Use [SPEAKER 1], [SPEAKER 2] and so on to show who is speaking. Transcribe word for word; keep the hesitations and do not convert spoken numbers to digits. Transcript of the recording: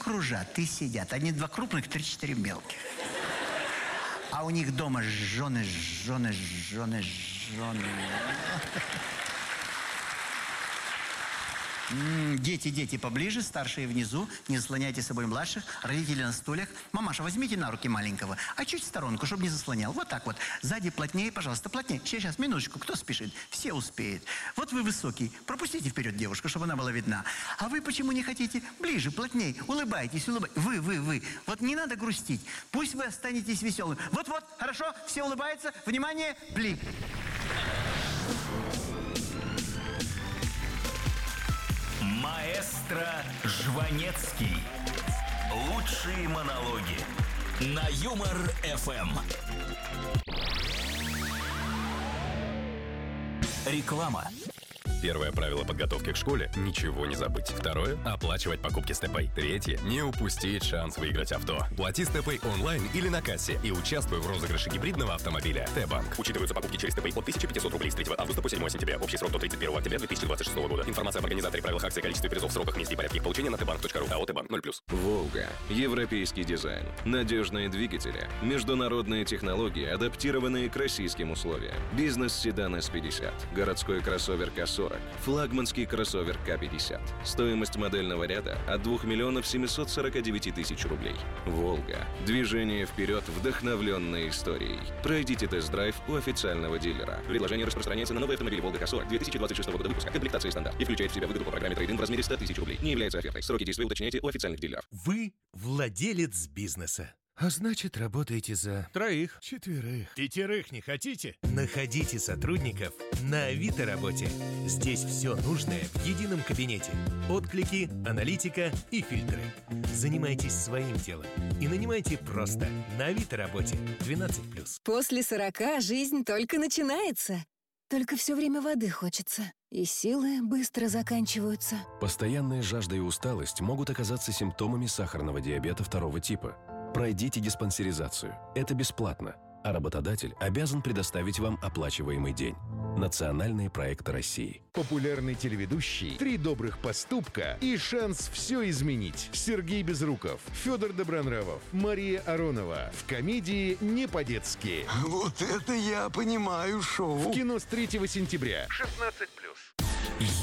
[SPEAKER 1] кружат и сидят. Они два крупных, три-четыре мелких. А у них дома жены, жены, жены, жены. М-м, дети, дети поближе, старшие внизу. Не заслоняйте с собой младших. Родители на стульях. Мамаша, возьмите на руки маленького. А чуть в сторонку, чтобы не заслонял. Вот так вот. Сзади плотнее, пожалуйста, плотнее. Сейчас, сейчас, минуточку. Кто спешит? Все успеют. Вот вы высокий. Пропустите вперед девушку, чтобы она была видна. А вы почему не хотите? Ближе, плотнее. Улыбайтесь, улыбайтесь. Вы, вы, вы. Вот не надо грустить. Пусть вы останетесь веселым. Вот-вот, хорошо. Все улыбаются. Внимание, блик.
[SPEAKER 2] Маэстро Жванецкий. Лучшие монологи на Юмор-эф эм. Реклама.
[SPEAKER 3] Первое правило подготовки к школе – ничего не забыть. Второе – оплачивать покупки с ТПay. Третье – не упустить шанс выиграть авто. Плати с ТПay онлайн или на кассе и участвуй в розыгрыше гибридного автомобиля. Т-банк. Учитываются покупки через ТПay от тысяча пятьсот рублей с третьего августа по седьмое сентября. Общий срок до тридцать первого октября две тысячи двадцать шестого года. Информация об организаторе, правилах акции, количестве призов, сроках, месте и порядке их получения на тбанк точка ру. АО «Т-банк» ноль плюс.
[SPEAKER 4] Волга. Европейский дизайн. Надежные двигатели. Международные технологии, адаптированные к российским условиям. Бизнес-седан эс пятьдесят. Городской кроссовер ка сорок. Флагманский кроссовер ка пятьдесят. Стоимость модельного ряда от двух миллионов семьсот сорок девять тысяч рублей. Волга. Движение вперед, вдохновленной историей. Пройдите тест-драйв у официального дилера. Предложение распространяется на новый автомобиль Волга ка сорок две тысячи двадцать шестого года выпуска. Комплектация стандарт. И включает в себя выгоду по программе трейд-ин в размере сто тысяч рублей. Не является офертой. Сроки действия уточняйте у официальных дилеров.
[SPEAKER 5] Вы владелец бизнеса. А значит, работаете за троих, четверых, пятерых не хотите? Находите сотрудников на Авито работе. Здесь все нужное в едином кабинете. Отклики, аналитика и фильтры. Занимайтесь своим делом и нанимайте просто на Авито работе. двенадцать плюс.
[SPEAKER 6] После сорока жизнь только начинается. Только все время воды хочется. И силы быстро заканчиваются.
[SPEAKER 7] Постоянная жажда и усталость могут оказаться симптомами сахарного диабета второго типа. Пройдите диспансеризацию. Это бесплатно, а работодатель обязан предоставить вам оплачиваемый день. Национальные проекты России.
[SPEAKER 8] Популярный телеведущий, три добрых поступка и шанс все изменить. Сергей Безруков, Федор Добронравов, Мария Аронова. В комедии «Не по-детски».
[SPEAKER 9] Вот это я понимаю шоу.
[SPEAKER 8] В кино с третьего сентября.
[SPEAKER 9] шестнадцать плюс.